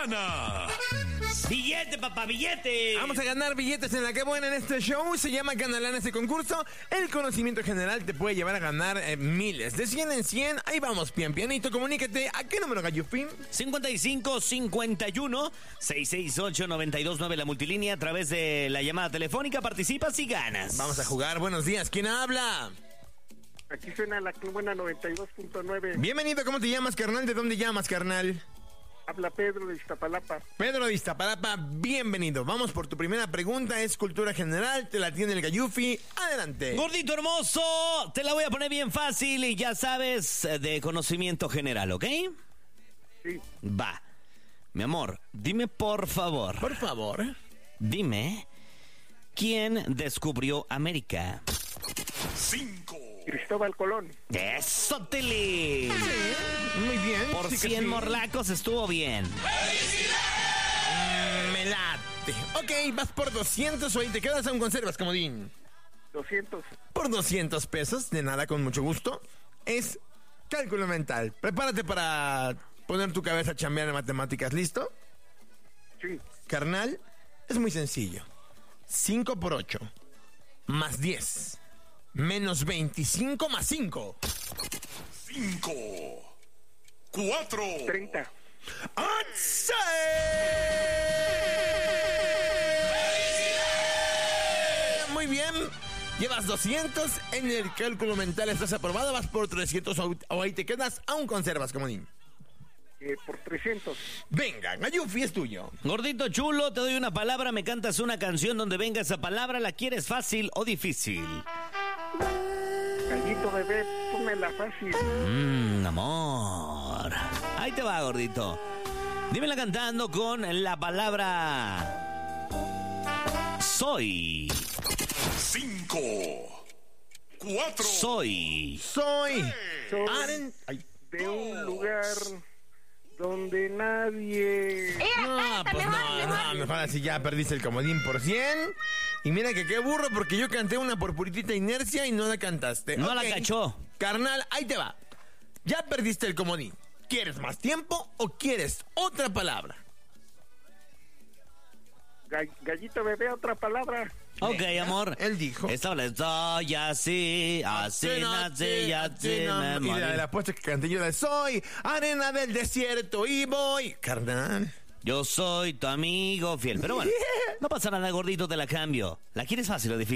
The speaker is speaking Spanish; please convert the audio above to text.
gana. ¡Billete, papá, billete! Vamos a ganar billetes en la que buena en este show. Se llama Canalán este concurso. El conocimiento general te puede llevar a ganar miles. De 100 en 100. Ahí vamos, pianito. Comunícate. ¿A qué número, Gallufín? 55-51-668-929, la multilínea. A través de la llamada telefónica participas y ganas. Vamos a jugar. Buenos días. ¿Quién habla? Aquí suena la buena 92.9. Bienvenido. ¿Cómo te llamas, carnal? ¿De dónde llamas, carnal? Habla Pedro de Iztapalapa. Pedro de Iztapalapa, bienvenido. Vamos por tu primera pregunta, es cultura general, te la tiene el Gallufi. Adelante. Gordito hermoso, te la voy a poner bien fácil y ya sabes, de conocimiento general, ¿ok? Sí. Va. Mi amor, dime por favor. Por favor. Dime, ¿quién descubrió América? 5. Cristóbal Colón. ¡Eso, Tele! Muy bien. Por sí que 100 sí. morlacos estuvo bien. Me late. Ok, vas por 200 o ahí te quedas aún conservas, comodín. 200. Por 200 pesos, de nada, con mucho gusto. Es cálculo mental. Prepárate para poner tu cabeza a chambear en matemáticas, ¿listo? Sí. Carnal, es muy sencillo. 5 por 8 más 10 menos 25 más 5. 5. 4. 30. ¡Once! Muy bien. Llevas 200 en el cálculo mental. Estás aprobado. Vas por 300 o ahí te quedas. Aún conservas, comodín. Por 300. Venga, Galluffi, es tuyo. Gordito chulo, te doy una palabra, me cantas una canción donde venga esa palabra. ¿La quieres fácil o difícil? Gallito bebé, pónmela fácil. Amor. Ahí te va, gordito. Dímela cantando con la palabra soy. 5. 4. Soy. Soy. Soy Ay. de un lugar donde nadie... No, pues no, mejor así ya perdiste el comodín por 100. Y mira que qué burro, porque yo canté una por puritita inercia y no la cantaste. No Ok. la cachó. Carnal, ahí te va. Ya perdiste el comodín. ¿Quieres más tiempo o quieres otra palabra? Gallito bebé, otra palabra. Ok, Venga, amor. él dijo. Esta vez estoy así, así, así, así, me Y morí. la de la apuesta que canté yo de soy arena del desierto y voy. Carnal. Yo soy tu amigo fiel. Pero bueno, no pasa nada, gordito, te la cambio. ¿La quieres fácil o difícil?